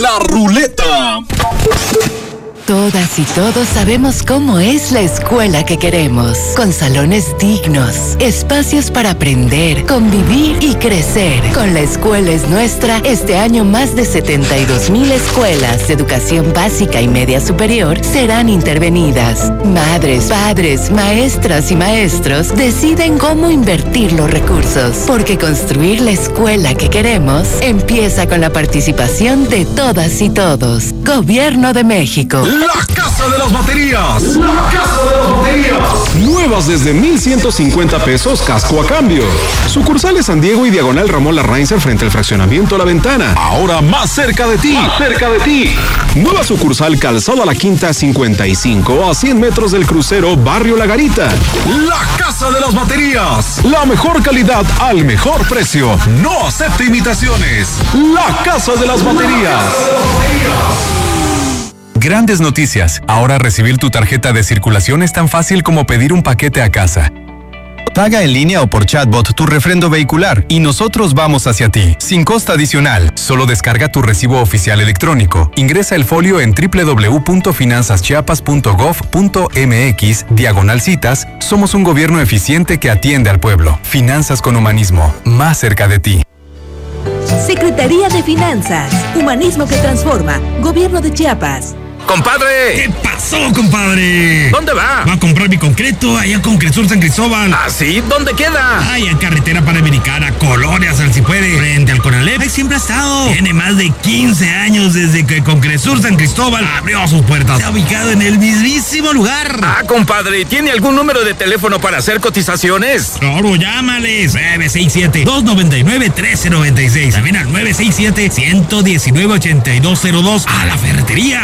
La Ruleta. Todas y todos sabemos cómo es la escuela que queremos, con salones dignos, espacios para aprender, convivir y crecer. Con La Escuela es Nuestra, este año más de 72,000 escuelas de educación básica y media superior serán intervenidas. Madres, padres, maestras y maestros deciden cómo invertir los recursos, porque construir la escuela que queremos empieza con la participación de todas y todos. Gobierno de México. La Casa de las Baterías. La Casa de las Baterías. Nuevas desde 1,150 pesos, casco a cambio. Sucursales San Diego y Diagonal Ramón Larrainzer frente al fraccionamiento La Ventana. Ahora más cerca de ti. Más cerca de ti. Nueva sucursal Calzada La Quinta 55 a 100 metros del crucero Barrio La Garita. La Casa de las Baterías. La mejor calidad al mejor precio. No acepte imitaciones. La Casa de las Baterías. Grandes noticias. Ahora recibir tu tarjeta de circulación es tan fácil como pedir un paquete a casa. Paga en línea o por chatbot tu refrendo vehicular y nosotros vamos hacia ti, sin costo adicional. Solo descarga tu recibo oficial electrónico. Ingresa el folio en www.finanzaschiapas.gov.mx/citas. Somos un gobierno eficiente que atiende al pueblo. Finanzas con humanismo, más cerca de ti. Secretaría de Finanzas, Humanismo que Transforma, Gobierno de Chiapas. ¡Compadre! ¿Qué pasó, compadre? ¿Dónde va? Va a comprar mi concreto allá con Cresur San Cristóbal. ¿Ah, sí? ¿Dónde queda? Ay, en carretera panamericana, Colonias, al si puede, frente al Conalep. Ahí siempre ha estado. Tiene más de 15 años desde que con Cresur San Cristóbal abrió sus puertas. Está ubicado en el mismísimo lugar. Ah, compadre, ¿tiene algún número de teléfono para hacer cotizaciones? Claro, llámales. 967-299-1396. También al 967-119-8202. A la ferretería.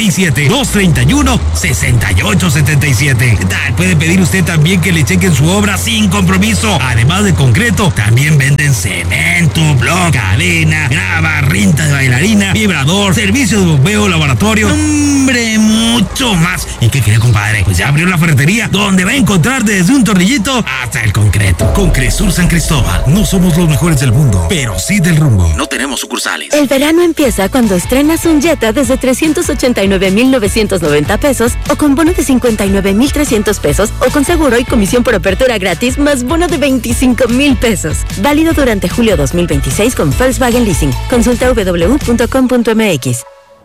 967-231-6877. Puede pedir usted también que le chequen su obra sin compromiso. Además de concreto, también venden cemento, bloc, cadena, grava, rinta de bailarina, vibrador, servicio de bombeo, laboratorio. ¡Hombre, mucho más! ¿Y qué quiere, compadre? Pues ya abrió la ferretería, donde va a encontrar desde un tornillito hasta el concreto. Con Cresur San Cristóbal, no somos los mejores del mundo, pero sí del rumbo. No tenemos sucursales. El verano empieza cuando estrenas un Jetta desde 389,990 pesos o con bono de 59,300 pesos o con seguro y comisión por apertura gratis más bono de 25,000 pesos. Válido durante julio 2026 con Volkswagen Leasing. Consulta www.com.mx.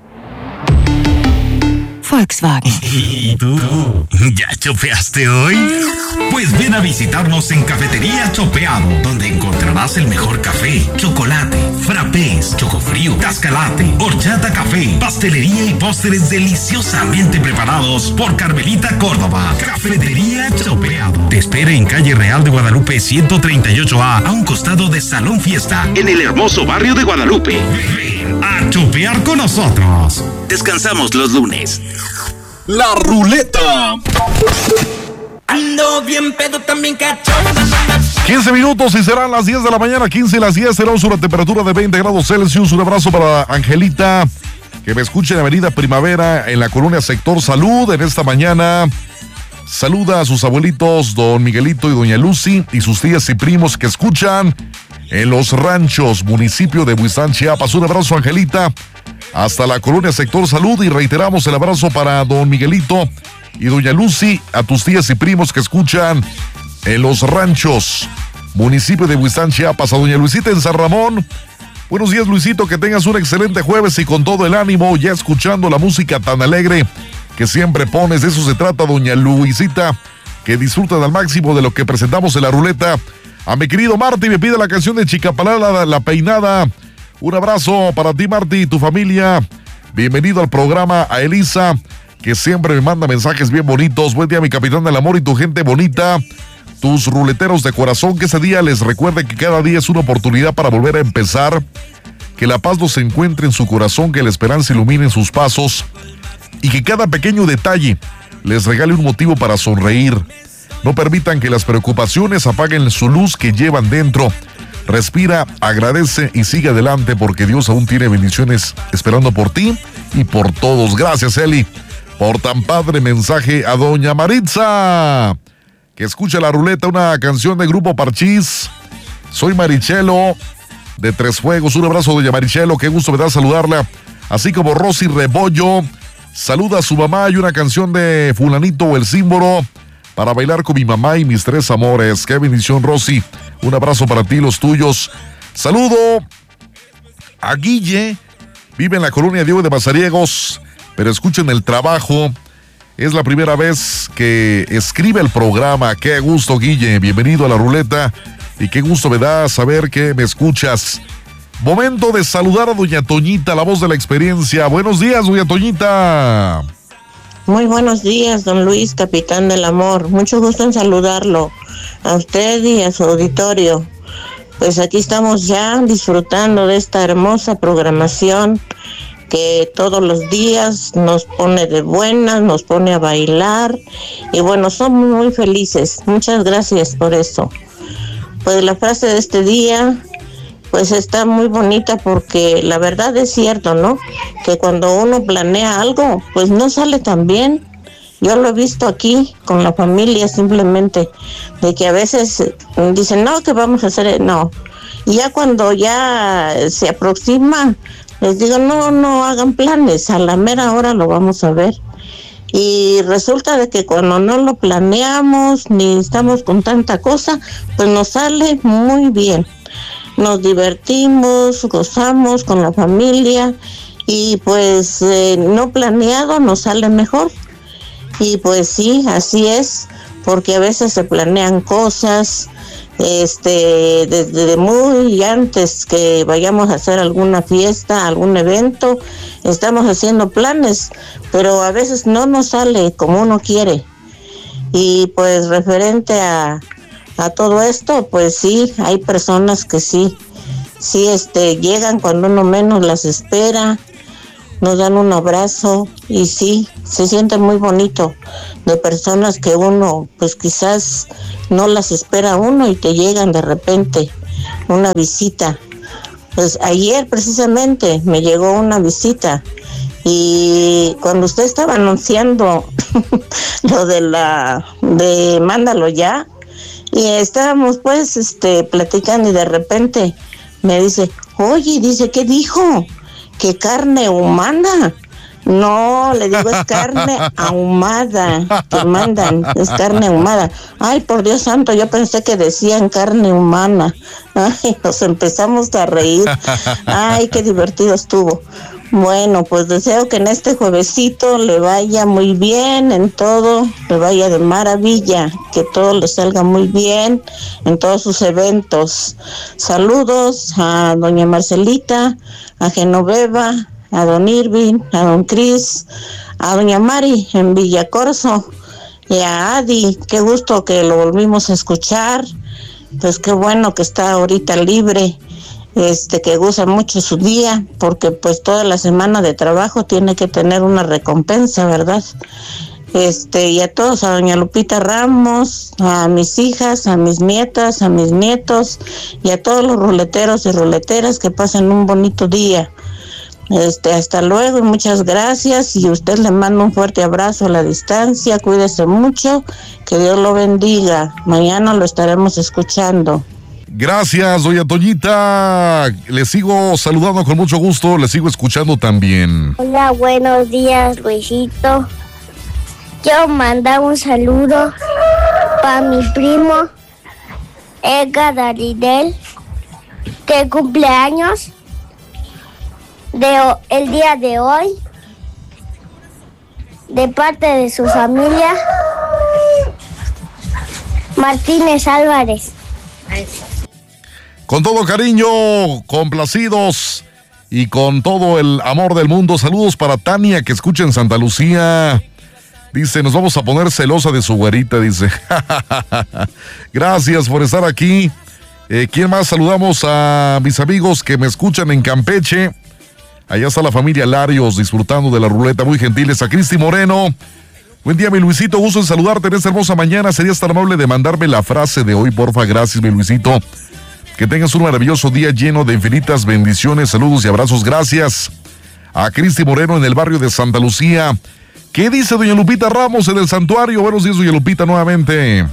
Volkswagen. ¿Y tú? ¿Ya chopeaste hoy? Pues ven a visitarnos en Cafetería Chopeado, donde encontrarás el mejor café, chocolate, frappés, chocofrío, cascalate, horchata café, pastelería y postres deliciosamente preparados por Carmelita Córdoba. Cafetería Chopeado. Te espera en Calle Real de Guadalupe 138A, a un costado de Salón Fiesta, en el hermoso barrio de Guadalupe. Ven a chopear con nosotros. Descansamos los lunes. La Ruleta. Ando bien pedo, también cacho. 15 minutos y serán las 10 de la mañana, 15 y las 10 será una temperatura de 20 grados Celsius. Un abrazo para Angelita, que me escucha en Avenida Primavera, en la colonia Sector Salud. En esta mañana saluda a sus abuelitos, don Miguelito y doña Lucy, y sus tías y primos que escuchan en Los Ranchos, municipio de Huizán, Chiapas. Un abrazo, Angelita, hasta la colonia Sector Salud, y reiteramos el abrazo para don Miguelito y doña Lucy, a tus tías y primos que escuchan en Los Ranchos, municipio de Huizán, Chiapas. A doña Luisita en San Ramón. Buenos días, Luisito, que tengas un excelente jueves y con todo el ánimo, ya escuchando la música tan alegre que siempre pones. De eso se trata, doña Luisita, que disfrutan al máximo de lo que presentamos en la ruleta. A mi querido Marty me pide la canción de Chicapalala, La Peinada. Un abrazo para ti, Marty, y tu familia. Bienvenido al programa. A Elisa, que siempre me manda mensajes bien bonitos. Buen día, mi capitán del amor y tu gente bonita. Tus ruleteros de corazón, que ese día les recuerde que cada día es una oportunidad para volver a empezar. Que la paz los encuentre en su corazón, que la esperanza ilumine sus pasos. Y que cada pequeño detalle les regale un motivo para sonreír. No permitan que las preocupaciones apaguen su luz que llevan dentro. Respira, agradece y sigue adelante, porque Dios aún tiene bendiciones esperando por ti y por todos. Gracias, Eli, por tan padre mensaje. A doña Maritza, que escucha la ruleta, una canción de Grupo Parchís. Soy Marichelo, de Tres Fuegos. Un abrazo, doña Marichelo, qué gusto me da saludarla. así como Rosy Rebollo. Saluda a su mamá y una canción de Fulanito o El Símbolo para bailar con mi mamá y mis 3 amores. Qué bendición, Rosy. Un abrazo para ti y los tuyos. Saludo a Guille. Vive en la colonia Diego de Mazariegos, pero escuchen el trabajo. Es la primera vez que escribe el programa. Qué gusto, Guille. Bienvenido a La Ruleta. Y qué gusto me da saber que me escuchas. Momento de saludar a doña Toñita, la voz de la experiencia. Buenos días, doña Toñita. Muy buenos días, don Luis, capitán del amor. Mucho gusto en saludarlo, a usted y a su auditorio. Pues aquí estamos ya disfrutando de esta hermosa programación que todos los días nos pone de buenas, nos pone a bailar. Y bueno, somos muy felices. Muchas gracias por eso. Pues la frase de este día pues está muy bonita porque la verdad es cierto, ¿no? Que cuando uno planea algo, pues no sale tan bien. Yo lo he visto aquí con la familia simplemente, de que a veces dicen, no, que vamos a hacer, no. Y ya cuando ya se aproxima, les digo, no hagan planes, a la mera hora lo vamos a ver. Y resulta de que cuando no lo planeamos, ni estamos con tanta cosa, pues nos sale muy bien. Nos divertimos, gozamos con la familia y pues no planeado nos sale mejor. Y pues sí, así es, porque a veces se planean cosas desde muy antes que vayamos a hacer alguna fiesta, algún evento, estamos haciendo planes, pero a veces no nos sale como uno quiere. Y pues referente a todo esto, pues sí, hay personas que sí llegan cuando uno menos las espera, nos dan un abrazo y sí, se siente muy bonito de personas que uno, pues quizás no las espera uno y te llegan de repente una visita. Pues ayer precisamente me llegó una visita y cuando usted estaba anunciando lo de Mándalo Ya, y estábamos pues platicando y de repente me dice, oye, dice, ¿qué dijo? ¿Que carne humana? No, le digo, es carne ahumada que mandan, es carne ahumada. Ay, por Dios santo, yo pensé que decían carne humana. Ay, nos empezamos a reír. Ay, qué divertido estuvo. Bueno, pues deseo que en este juevesito le vaya muy bien en todo, le vaya de maravilla, que todo le salga muy bien en todos sus eventos. Saludos a doña Marcelita, a Genoveva, a don Irving, a don Cris, a doña Mari en Villacorso y a Adi. Qué gusto que lo volvimos a escuchar, pues qué bueno que está ahorita libre. Que goza mucho su día, porque pues toda la semana de trabajo tiene que tener una recompensa, ¿verdad? Y a todos, a doña Lupita Ramos, a mis hijas, a mis nietas, a mis nietos, y a todos los ruleteros y ruleteras que pasen un bonito día. Hasta luego y muchas gracias, y usted le manda un fuerte abrazo a la distancia, cuídese mucho, que Dios lo bendiga. Mañana lo estaremos escuchando. Gracias, doña Toñita. Le sigo saludando con mucho gusto, le sigo escuchando también. Hola, buenos días, Luisito. Quiero mandar un saludo para mi primo Edgar Daridel, que cumple años el día de hoy, de parte de su familia, Martínez Álvarez. Con todo cariño, complacidos y con todo el amor del mundo, saludos para Tania, que escucha en Santa Lucía. Dice, nos vamos a poner celosa de su güerita, dice. Gracias por estar aquí. ¿Quién más? Saludamos a mis amigos que me escuchan en Campeche. Allá está la familia Larios disfrutando de la ruleta, muy gentiles. A Cristi Moreno. Buen día, mi Luisito, gusto en saludarte en esta hermosa mañana. ¿Serías tan amable de mandarme la frase de hoy, porfa? Gracias, mi Luisito. Que tengas un maravilloso día lleno de infinitas bendiciones, saludos y abrazos. Gracias a Cristi Moreno en el barrio de Santa Lucía. ¿Qué dice doña Lupita Ramos en el santuario? Buenos días, doña Lupita, nuevamente.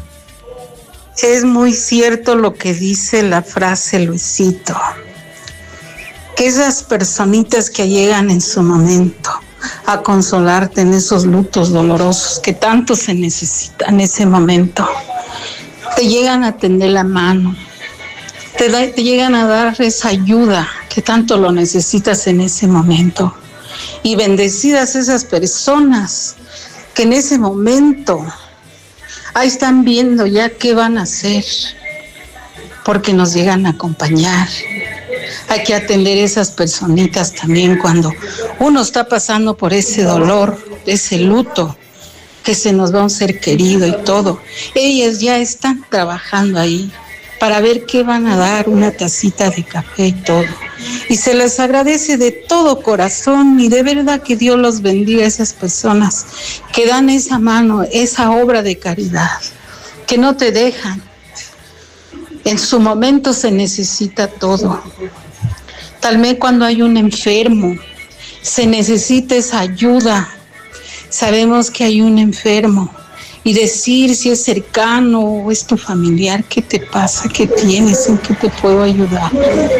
Es muy cierto lo que dice la frase, Luisito. que esas personitas que llegan en su momento a consolarte en esos lutos dolorosos que tanto se necesitan en ese momento, te llegan a tender la mano, te llegan a dar esa ayuda que tanto lo necesitas en ese momento. Y bendecidas esas personas que en ese momento ahí están viendo ya qué van a hacer, porque nos llegan a acompañar. Hay que atender a esas personitas también cuando uno está pasando por ese dolor, ese luto, que se nos va un ser querido y todo. Ellas ya están trabajando ahí para ver qué van a dar, una tacita de café y todo. Y se les agradece de todo corazón y de verdad que Dios los bendiga a esas personas que dan esa mano, esa obra de caridad, que no te dejan. En su momento se necesita todo. Tal vez cuando hay un enfermo, se necesita esa ayuda. Sabemos que hay un enfermo y decir si es cercano o es tu familiar, ¿qué te pasa? ¿Qué tienes? ¿En qué te puedo ayudar?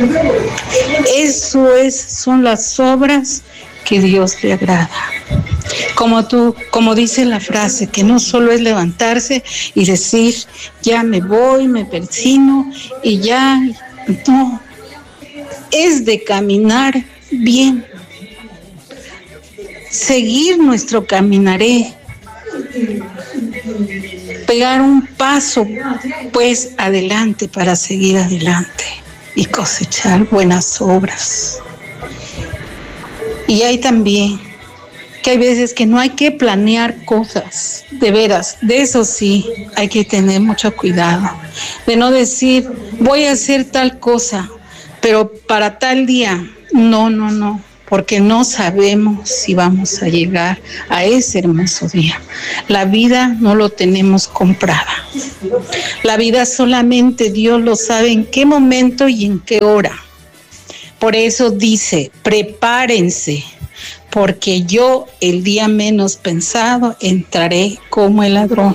Son las obras que Dios le agrada. Como dice la frase, que no solo es levantarse y decir, ya me voy, me persino y ya, no, es de caminar bien, seguir nuestro caminaré, pegar un paso pues adelante para seguir adelante y cosechar buenas obras. Y hay también que hay veces que no hay que planear cosas, de veras, de eso sí hay que tener mucho cuidado, de no decir voy a hacer tal cosa, pero para tal día, no, porque no sabemos si vamos a llegar a ese hermoso día. La vida no lo tenemos comprada. La vida solamente Dios lo sabe en qué momento y en qué hora. Por eso dice, prepárense, porque yo el día menos pensado entraré como el ladrón.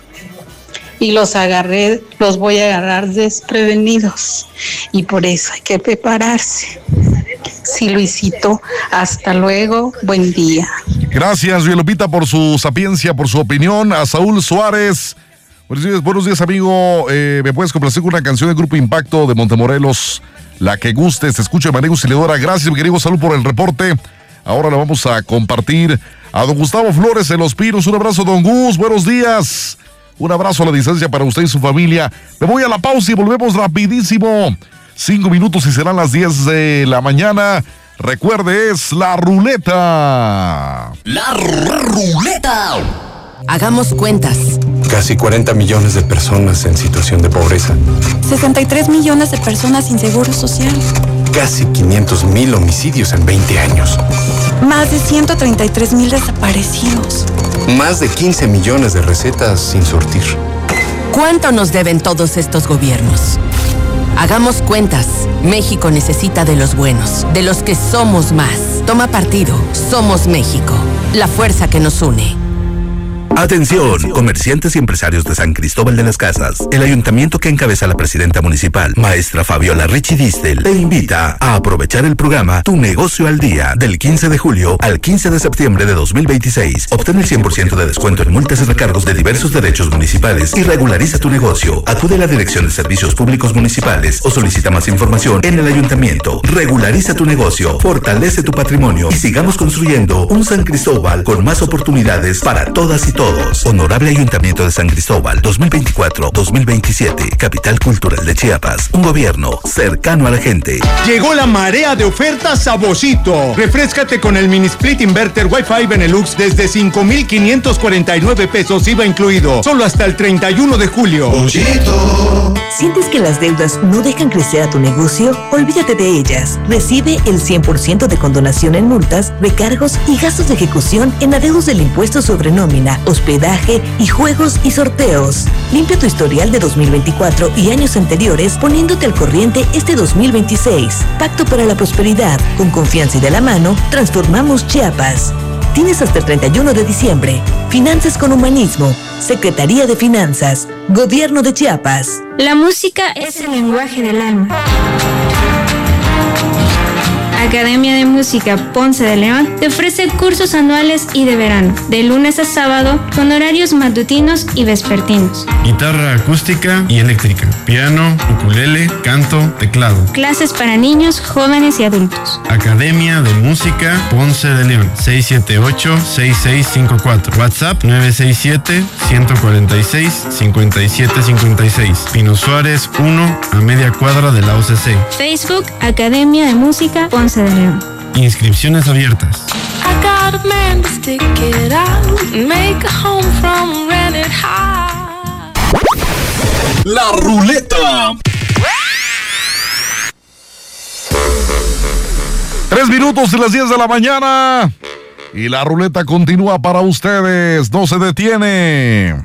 Y los voy a agarrar desprevenidos. Y por eso hay que prepararse. Sí, Luisito, hasta luego, buen día. Gracias, Lupita, por su sapiencia, por su opinión. A Saúl Suárez, buenos días, amigo. ¿Me puedes complacer con una canción del Grupo Impacto de Montemorelos? La que guste, se escucha de manera auxiliadora. Gracias, mi querido Saúl, por el reporte. Ahora la vamos a compartir a don Gustavo Flores en Los Pinos. Un abrazo, don Gus, buenos días. Un abrazo a la distancia para usted y su familia. Me voy a la pausa y volvemos rapidísimo. 5 minutos y serán las 10 de la mañana. Recuerde, es la ruleta. La ruleta. Hagamos cuentas. Casi 40 millones de personas en situación de pobreza. 63 millones de personas sin seguro social. Casi 500,000 homicidios en 20 años. Más de 133,000 desaparecidos. Más de 15 millones de recetas sin surtir. ¿Cuánto nos deben todos estos gobiernos? Hagamos cuentas. México necesita de los buenos, de los que somos más. Toma partido. Somos México. La fuerza que nos une. Atención, comerciantes y empresarios de San Cristóbal de las Casas. El ayuntamiento que encabeza la presidenta municipal, maestra Fabiola Richie Distel, te invita a aprovechar el programa Tu Negocio al Día del 15 de julio al 15 de septiembre de 2026. Obtén el 100% de descuento en multas y recargos de diversos derechos municipales y regulariza tu negocio. Acude a la Dirección de Servicios Públicos Municipales o solicita más información en el ayuntamiento. Regulariza tu negocio, fortalece tu patrimonio y sigamos construyendo un San Cristóbal con más oportunidades para todas y todos. Honorable Ayuntamiento de San Cristóbal, 2024-2027, Capital Cultural de Chiapas, un gobierno cercano a la gente. Llegó la marea de ofertas a Boschito. Refréscate con el mini split inverter Wi-Fi Benelux desde 5,549 pesos IVA incluido, solo hasta el 31 de julio. Boschito. ¿Sientes que las deudas no dejan crecer a tu negocio? Olvídate de ellas. Recibe el 100% de condonación en multas, recargos y gastos de ejecución en adeudos del impuesto sobre nómina, hospedaje y juegos y sorteos. Limpia tu historial de 2024 y años anteriores poniéndote al corriente este 2026. Pacto para la prosperidad. Con confianza y de la mano, transformamos Chiapas. Tienes hasta el 31 de diciembre. Finanzas con humanismo. Secretaría de Finanzas. Gobierno de Chiapas. La música es el lenguaje del alma. Academia de Música Ponce de León te ofrece cursos anuales y de verano, de lunes a sábado, con horarios matutinos y vespertinos. Guitarra acústica y eléctrica, piano, ukulele, canto, teclado. Clases para niños, jóvenes y adultos. Academia de Música Ponce de León, 678-6654. WhatsApp 967-146-5756. Pino Suárez 1, a media cuadra de la OCC. Facebook, Academia de Música Ponce de León. Inscripciones abiertas. La ruleta. 3 minutos y las 10 de la mañana. Y la ruleta continúa para ustedes. No se detiene.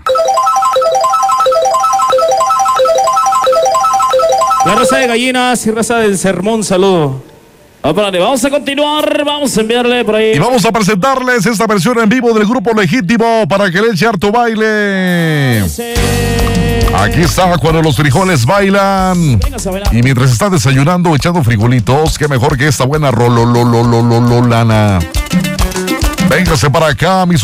La raza de gallinas y raza del sermón, saludo. Vamos a continuar, vamos a enviarle por ahí. Y vamos a presentarles esta versión en vivo del grupo Legítimo para que le eche harto baile. Aquí está cuando los frijoles bailan. Y mientras está desayunando, echando frijolitos, qué mejor que esta buena rololololololana. Véngase para acá, mis